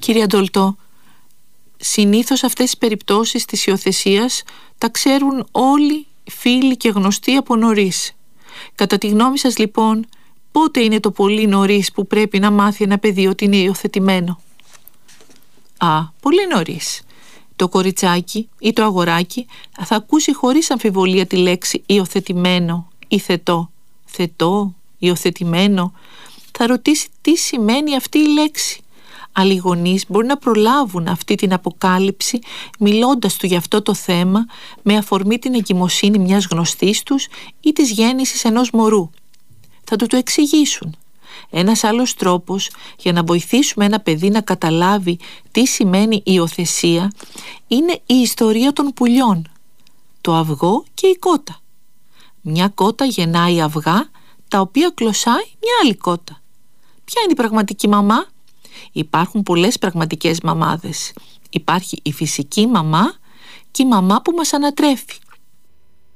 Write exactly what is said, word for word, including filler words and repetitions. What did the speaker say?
Κύριε Αντολτό, συνήθως αυτές τις περιπτώσεις της υιοθεσίας τα ξέρουν όλοι φίλοι και γνωστοί από νωρίς. Κατά τη γνώμη σας λοιπόν, πότε είναι το πολύ νωρίς που πρέπει να μάθει ένα παιδί ότι είναι υιοθετημένο? Α, πολύ νωρίς. Το κοριτσάκι ή το αγοράκι θα ακούσει χωρίς αμφιβολία τη λέξη υιοθετημένο ή θετό. Θετό, υιοθετημένο. Θα ρωτήσει τι σημαίνει αυτή η λέξη. Άλλοι γονείς μπορεί να προλάβουν αυτή την αποκάλυψη μιλώντας του για αυτό το θέμα με αφορμή την εγκυμοσύνη μιας γνωστής τους ή της γέννησης ενός μωρού. Θα του το εξηγήσουν. Ένας άλλος τρόπος για να βοηθήσουμε ένα παιδί να καταλάβει τι σημαίνει υιοθεσία είναι η ιστορία των πουλιών. Το αυγό και η κότα. Μια κότα γεννάει αυγά, τα οποία κλωσάει μια άλλη κότα. Ποια είναι η πραγματική μαμά? Υπάρχουν πολλές πραγματικές μαμάδες. Υπάρχει η φυσική μαμά και η μαμά που μας ανατρέφει.